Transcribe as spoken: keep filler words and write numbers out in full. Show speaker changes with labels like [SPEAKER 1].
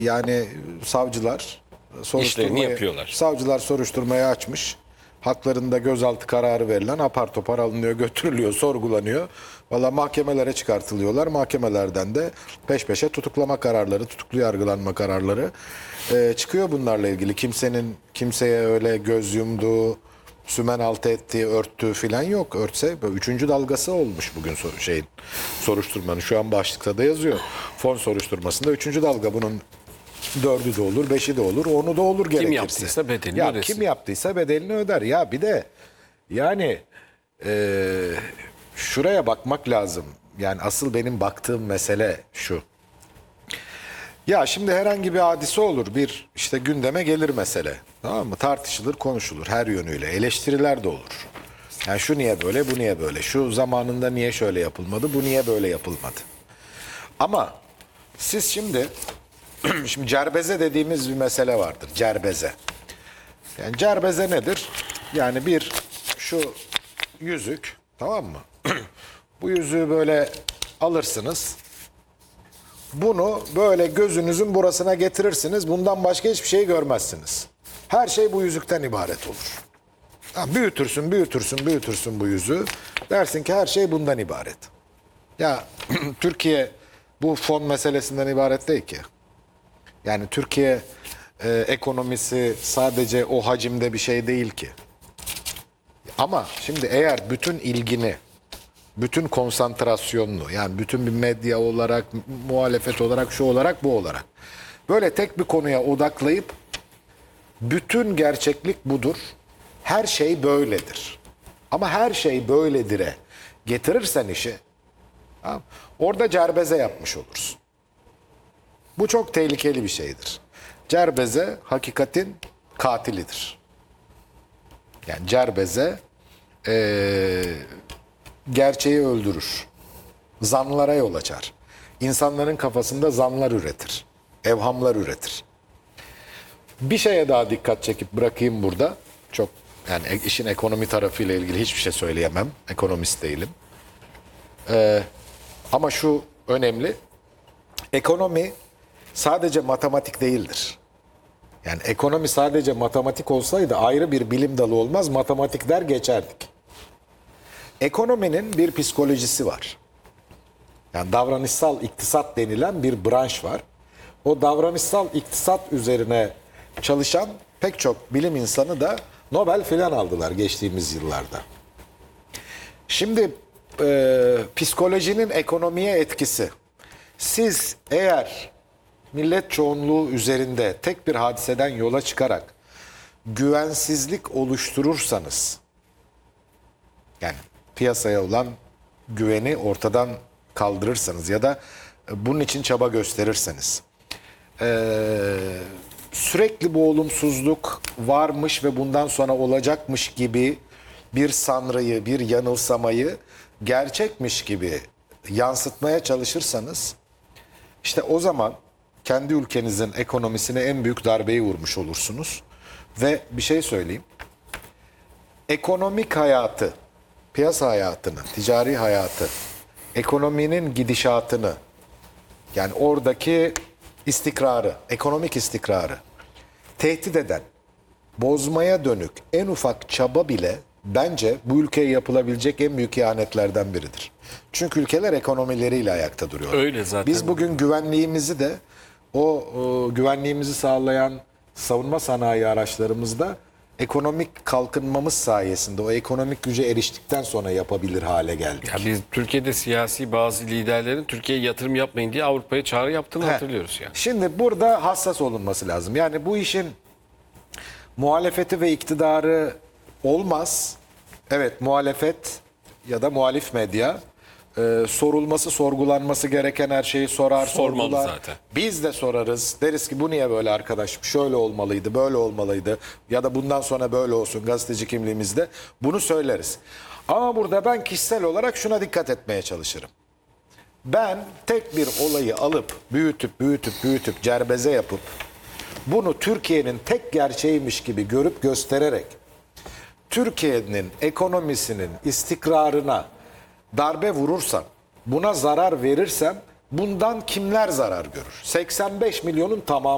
[SPEAKER 1] Yani savcılar soruşturmayı
[SPEAKER 2] yapıyorlar.
[SPEAKER 1] Savcılar soruşturmayı açmış. Haklarında gözaltı kararı verilen apar topar alınıyor, götürülüyor, sorgulanıyor. Valla mahkemelere çıkartılıyorlar. Mahkemelerden de peş peşe tutuklama kararları, tutuklu yargılanma kararları e, çıkıyor bunlarla ilgili. Kimsenin kimseye öyle göz yumduğu, sümen altı ettiği, örttüğü falan yok. Örtse böyle üçüncü dalgası olmuş bugün sor- şeyin soruşturmanın. Şu an başlıkta da yazıyor. Fon soruşturmasında üçüncü dalga, bunun dördü de olur, beşi de olur, onu da olur gerekirse.
[SPEAKER 2] Kim yaptıysa bedelini
[SPEAKER 1] ya,
[SPEAKER 2] ödesin.
[SPEAKER 1] Kim yaptıysa bedelini öder. Ya bir de yani eee, şuraya bakmak lazım. Yani asıl benim baktığım mesele şu. Ya şimdi herhangi bir hadise olur. Bir işte gündeme gelir mesele. Tamam mı? Tartışılır, konuşulur her yönüyle. Eleştiriler de olur. Yani şu niye böyle, bu niye böyle? Şu zamanında niye şöyle yapılmadı, bu niye böyle yapılmadı? Ama siz şimdi şimdi cerbeze dediğimiz bir mesele vardır. Cerbeze. Yani cerbeze nedir? Yani bir şu yüzük, tamam mı? Bu yüzüğü böyle alırsınız. Bunu böyle gözünüzün burasına getirirsiniz. Bundan başka hiçbir şey görmezsiniz. Her şey bu yüzükten ibaret olur. Ha, büyütürsün, büyütürsün, büyütürsün bu yüzüğü. Dersin ki her şey bundan ibaret. Ya Türkiye bu fon meselesinden ibaret değil ki. Yani Türkiye e, ekonomisi sadece o hacimde bir şey değil ki. Ama şimdi eğer bütün ilgini, bütün konsantrasyonunu, yani bütün bir medya olarak, muhalefet olarak, şu olarak, bu olarak böyle tek bir konuya odaklayıp bütün gerçeklik budur, her şey böyledir. Ama her şey böyledir'e getirirsen işi, tamam, orada cerbeze yapmış olursun. Bu çok tehlikeli bir şeydir. Cerbeze hakikatin katilidir. Yani cerbeze ee, gerçeği öldürür. Zanlara yol açar. İnsanların kafasında zanlar üretir. Evhamlar üretir. Bir şeye daha dikkat çekip bırakayım burada. Çok yani işin ekonomi tarafıyla ilgili hiçbir şey söyleyemem. Ekonomist değilim. Ee, ama şu önemli. Ekonomi sadece matematik değildir. Yani ekonomi sadece matematik olsaydı ayrı bir bilim dalı olmaz, matematik der geçerdik. Ekonominin bir psikolojisi var. Yani davranışsal iktisat denilen bir branş var. O davranışsal iktisat üzerine çalışan pek çok bilim insanı da Nobel filan aldılar geçtiğimiz yıllarda. Şimdi e, psikolojinin ekonomiye etkisi. Siz eğer millet çoğunluğu üzerinde tek bir hadiseden yola çıkarak güvensizlik oluşturursanız, yani piyasaya olan güveni ortadan kaldırırsanız ya da bunun için çaba gösterirseniz, ee, sürekli bu olumsuzluk varmış ve bundan sonra olacakmış gibi bir sanrıyı, bir yanılsamayı gerçekmiş gibi yansıtmaya çalışırsanız, işte o zaman kendi ülkenizin ekonomisine en büyük darbeyi vurmuş olursunuz. Ve bir şey söyleyeyim. Ekonomik hayatı, piyasa hayatını, ticari hayatı, ekonominin gidişatını, yani oradaki istikrarı, ekonomik istikrarı tehdit eden, bozmaya dönük en ufak çaba bile bence bu ülkeye yapılabilecek en büyük ihanetlerden biridir. Çünkü ülkeler ekonomileriyle ayakta duruyor.
[SPEAKER 2] Öyle zaten.
[SPEAKER 1] Biz bugün güvenliğimizi de o, o güvenliğimizi sağlayan savunma sanayi araçlarımızda ekonomik kalkınmamız sayesinde, o ekonomik güce eriştikten sonra yapabilir hale geldik.
[SPEAKER 2] Ya biz Türkiye'de siyasi bazı liderlerin Türkiye'ye yatırım yapmayın diye Avrupa'ya çağrı yaptığını
[SPEAKER 1] He.
[SPEAKER 2] hatırlıyoruz yani.
[SPEAKER 1] Şimdi burada hassas olunması lazım. Yani bu işin muhalefeti ve iktidarı olmaz. Evet, muhalefet ya da muhalif medya e, sorulması, sorgulanması gereken her şeyi sorar,
[SPEAKER 2] Sormalı
[SPEAKER 1] sorgular.
[SPEAKER 2] zaten.
[SPEAKER 1] Biz de sorarız. Deriz ki bu niye böyle arkadaşım? Şöyle olmalıydı, böyle olmalıydı. Ya da bundan sonra böyle olsun gazeteci kimliğimizde. Bunu söyleriz. Ama burada ben kişisel olarak şuna dikkat etmeye çalışırım. Ben tek bir olayı alıp büyütüp büyütüp büyütüp cerbeze yapıp bunu Türkiye'nin tek gerçeğiymiş gibi görüp göstererek Türkiye'nin ekonomisinin istikrarına darbe vurursam, buna zarar verirsem bundan kimler zarar görür? seksen beş milyonun tamamı